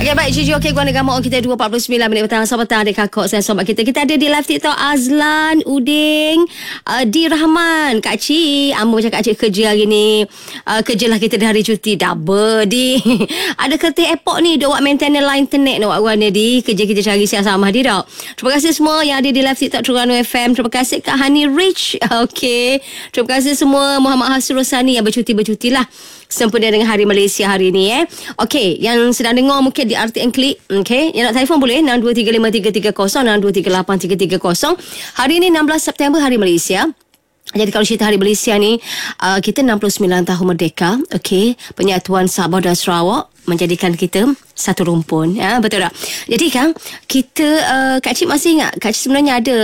Okay, baik. Jujur, okay, gua negara mahu kita 2.49 minit petang. Selamat petang adik kakak saya sobat kita. Kita ada di live TikTok Azlan, Uding, Di Rahman, Kak Cik. Ambo macam Kak Cik kerja hari ni. Kerja lah kita di hari cuti. Double di. Ada kereta airport ni. Dia buat maintenance line internet nak buat guna di. Kerja kita cari siap sama di tak. Terima kasih semua yang ada di live TikTok Terengganu FM. Terima kasih Kak Hani Rich. Okay. Terima kasih semua Muhammad Hasrul Sani yang bercuti lah. Sempena dengan Hari Malaysia hari ni Okey, yang sedang dengar mungkin di RTN Klik. Okey, yang nak telefon boleh 62353330 62383330. Hari ni 16 September Hari Malaysia. Jadi kalau cerita Hari Malaysia ni, kita 69 tahun merdeka. Okey, penyatuan Sabah dan Sarawak menjadikan kita satu rumpun, betul tak? Jadi kan kita Kak Cik masih ingat Kak Cik sebenarnya ada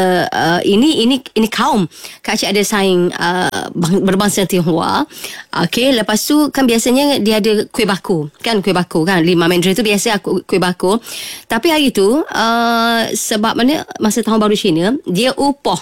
ini kaum Kak Cik ada saing berbangsa Tionghoa. Okey, lepas tu kan biasanya dia ada kuih baku kan 5 Mandarin tu biasa kuih baku. Tapi hari tu sebab mana masa tahun baru Cina, dia upah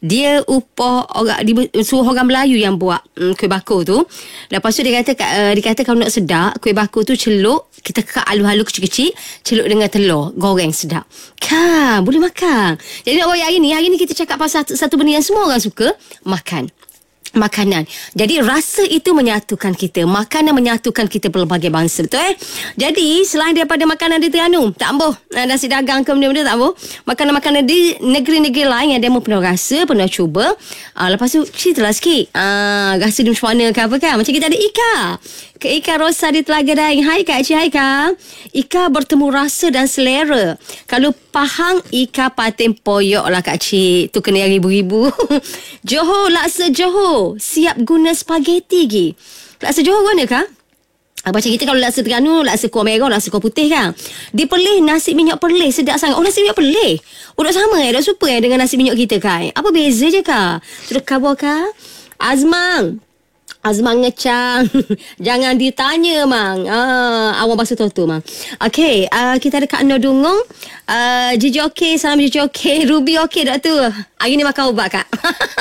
orang suruh orang Melayu yang buat kuih baku tu. Lepas tu dia kata kalau nak sedap kuih baku tu celuk, kita kekat alu-alu kecil-kecil, celuk dengan telur, goreng sedap. Kan, boleh makan. Jadi nak buat hari ni kita cakap pasal satu benda yang semua orang suka, makanan. Jadi rasa itu menyatukan kita. Makanan menyatukan kita berbagai bangsa. Betul Jadi selain daripada makanan di Terengganu, tak ambuh nasi dagang ke benda-benda tak ambuh. Makanan-makanan di negeri-negeri lain yang demo pernah rasa, pernah cuba. Lepas tu ceritalah sikit. Rasa dia macam mana ke apa kan. Macam kita ada Ika Rosa di Telaga Daing. Hai Kak Cik, hai Kak. Ika bertemu rasa dan selera. Kalau Pahang, Ika patin poyok lah Kak Cik. Tu kena yang ribu-ribu. Johor, laksa Johor. Siap guna spageti lagi. Laksa Johor guna Kak? Macam kita kalau laksa Terengganu, laksa kuah merah, laksa kuah putih kan. Dia perlih nasi minyak perlih. Sedap sangat. Nasi minyak perlih. Dah sama dah super dengan nasi minyak kita kan. Apa beza je Kak? Sudah khabar Kak? Azman ngecang. Jangan ditanya mang. Awak bahasa tu mang. Okey, kita ada Kak Nur Dungong. Jiji okey, salam Jiji okey. Ruby okey tak tu? Hari ni makan ubat Kak.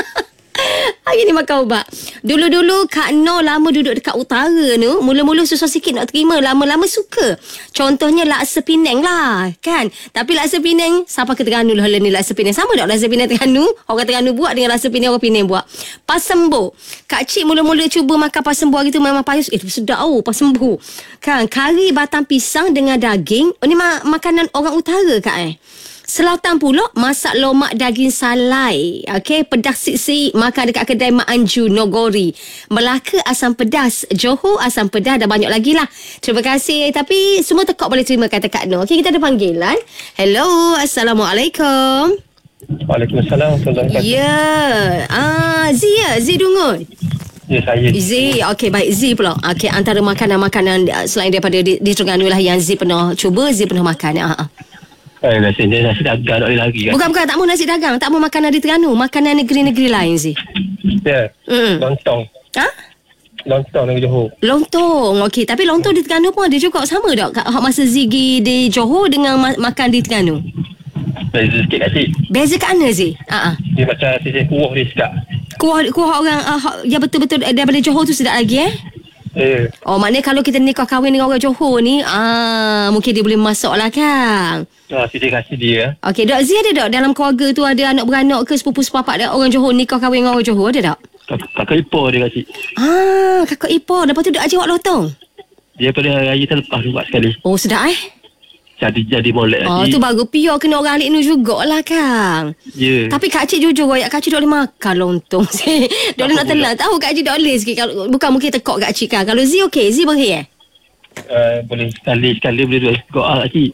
Hari ni makan ubat. Dulu-dulu Kak Nur lama duduk dekat utara tu. Mula-mula susah sikit nak terima. Lama-lama suka. Contohnya laksa Penang lah. Kan? Tapi laksa Penang, siapa ke Terengganu lah ni laksa Penang. Sama tak laksa Penang Terengganu? Orang Terengganu buat dengan laksa Penang orang Penang buat. Pasembo. Kak Cik mula-mula cuba makan pasembo hari tu memang payus. Sedap pasembo. Kan? Kari batang pisang dengan daging. Ni makanan orang utara Kak Selatan pula masak lomak daging salai. Okey, pedas sik-sik makan dekat kedai Mak Anju Nogori. Melaka asam pedas, Johor asam pedas dan banyak lagi lah. Terima kasih. Tapi semua tekak boleh terima kata Kak Nur. Okey, kita ada panggilan. Hello, Assalamualaikum. Waalaikumsalam. Ya. Zee Dungun. Ya, saya. Zee, okey baik. Zee pula. Okey, antara makanan-makanan selain daripada di Terengganu lah yang Zee pernah cuba, Zee pernah makan. Rasanya nasi dagang tak boleh lagi kan? Bukan tak mau nasi dagang, tak mau makanan di Terengganu, makanan negeri-negeri lain sih. Ya. Lontong. Lontong dari Johor. Lontong. Okey, tapi lontong di Terengganu pun ada juga sama tak? Hak masa Zigi di Johor dengan makan di Terengganu. Beza sikit Kak Cik. Beza kat mana sih? Dia macam sisi kuah dia sedap. Kuah orang yang betul-betul daripada Johor tu sedap lagi maknanya kalau kita nikah kahwin dengan orang Johor ni, mungkin dia boleh masak lah kan. Kita kasih dia. Okey, Dok Zee ada tak dalam keluarga tu ada anak beranak ke sepupu sepapak orang Johor nikah kahwin dengan orang Johor, ada tak? Kakak ipar dia Kak Cik. Kakak ipar. Lepas tu Dok ajak awak lontong? Dia pada hari terlepas buat sekali. Sedap Jadi molek lagi. Tu baru pior kena orang alik ni jugalah kan. Ya. Tapi Kak Cik jujur Kak Cik tak boleh makan lontong. Dia nak telan. Tahu Kak Cik tak boleh sikit. Bukan mungkin tekok Kak Cik kan. Kalau Zee okey, Zee boleh boleh sekali boleh dua tekok Kak Cik.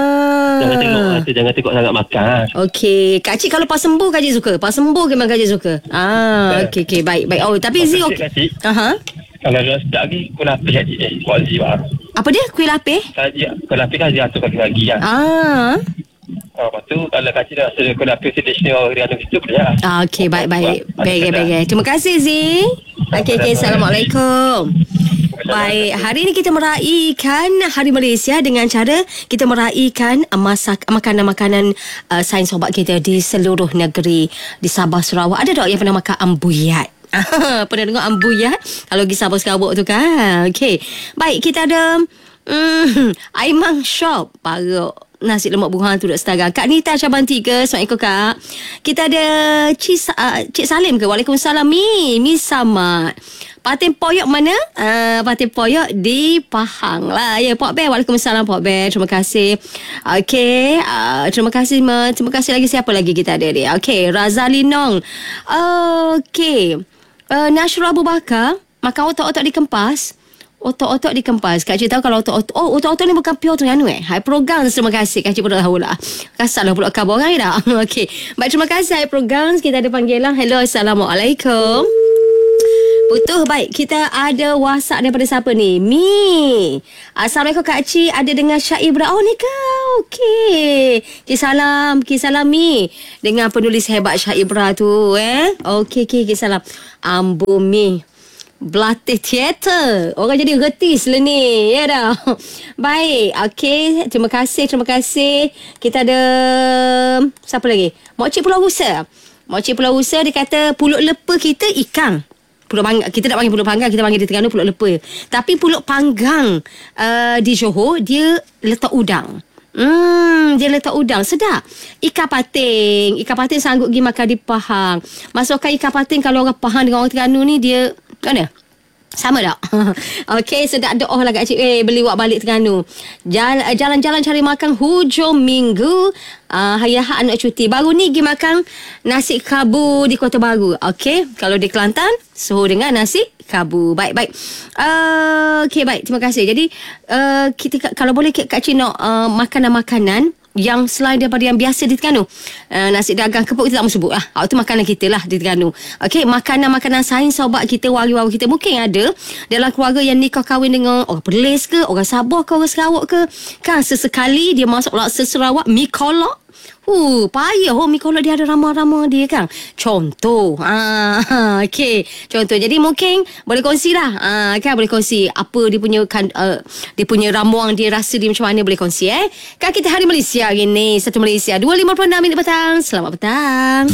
Jangan tengok sangat makan. Okey, Kak Cik kalau pasembo Kak Cik suka. Pasembo memang Kak Cik suka. Okey baik. Tapi Zee okey. Kalau dah sedap lagi, kuih lapis Kak Cik. Kuih Zee apa dia? Kuih lapis? Kuih lapis kan dia atur lagi kan. Lepas tu kalau Kak Cik dah rasa kuih lapis tradisional Terengganu kita boleh lah. Okey, baik. Terima kasih Zee. Okey, Assalamualaikum. Baik, hari ini kita meraihkan Hari Malaysia dengan cara kita meraihkan makanan-makanan sains sobat kita di seluruh negeri di Sabah Sarawak. Ada tak yang pernah makan ambuyat? Pernah dengar ambuyat? Kalau pergi Sabah Sarawak tu kan. Okey. Baik, kita ada Aimang Shop Paruk nasi lemak bunga tu duduk setara. Kak Nita Cabang 3. Assalamualaikum Kak. Kita ada Cik Salim ke? Waalaikumsalam. Mi Samad. Patin Poyok mana? Patin Poyok di Pahang lah. Ya, Pok Bear. Waalaikumsalam Pok Bear. Terima kasih. Okey. Terima kasih. Terima kasih lagi. Siapa lagi kita ada ni? Okey. Razali Nong. Okey. Nashra Abu Bakar. Makan otak-otak dikempas. Otak-otak dikempas. Kak Cik tahu kalau otak-otak... Oh, otak-otak ni bukan pure Terengganu Hai Program, terima kasih. Kak Cik pun dah tahu lah. Kasar lah pula khabar orang ni dah. Okey. Baik, terima kasih Hai Program. Kita ada panggilan. Hello, Assalamualaikum. Putus. Baik, kita ada WhatsApp daripada siapa ni? Mi. Assalamualaikum Kak Cik. Ada dengan Syah Ibra. Oh, ni kau. Okey. Salam Mi. Dengan penulis hebat Syah Ibra tu. Okey. Salam. Ambo Mi. Belatih teater. Orang jadi retis lah ni. Ya dah. Baik. Okey. Terima kasih. Kita ada... Siapa lagi? Mokcik Pulau Rusa. Dia kata pulut lepa kita ikan. Pulut Panggang. Kita tak panggil pulut panggang. Kita panggil di Terengganu pulut lepa. Tapi pulut panggang di Johor, dia letak udang. Dia letak udang. Sedap. Ikan patin sanggup pergi makan di Pahang. Masukkan ikan patin kalau orang Pahang dengan orang Terengganu ni, dia... Mana? Sama tak? Okey, sedap doh lah Kak Cik. Beli wak balik Terengganu. Jalan-jalan cari makan hujung minggu. Hari-hari anak cuti. Baru ni pergi makan nasi kabu di Kota Baru. Okey, kalau di Kelantan, suhu dengan nasi kabu. Baik. Okey, baik. Terima kasih. Jadi, kita kalau boleh Kak Cik nak makanan-makanan yang selain daripada yang biasa di Terengganu. Nasi dagang kepuk kita tak mau sebut lah. Itu makanan kita lah di Terengganu. Okey, makanan-makanan sains sobat kita, wari-wari kita mungkin ada dalam keluarga yang nikah kahwin dengan orang Perlis ke, orang Sabah ke, orang Sarawak ke. Kan sesekali dia masuk laksa Sarawak, mi kolak. Payah mi kolak dia ada ramah-ramah dia kan. Contoh. Okey. Contoh. Jadi mungkin boleh kongsi lah. Kan boleh kongsi apa dia punya dia punya ramuan dia rasa dia macam mana, boleh kongsi Kan kita hari Malaysia hari ni. Satu Malaysia 2.56 minit petang. Selamat petang.